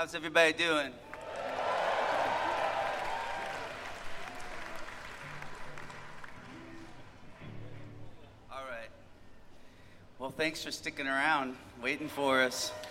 How's everybody doing? All right. Well, thanks for sticking around, waiting for us.